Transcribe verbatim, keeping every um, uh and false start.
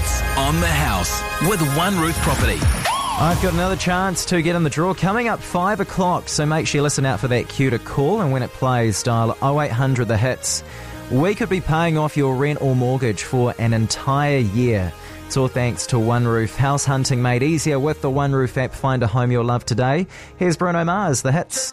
hits on the house with One Roof Property. I've got another chance to get in the draw coming up five o'clock, so make sure you listen out for that cue to call, and when it plays, dial oh eight hundred the hits. We could be paying off your rent or mortgage for an entire year. It's all thanks to One Roof. House hunting made easier with the One Roof app. Find a home you'll love today. Here's Bruno Mars, the hits.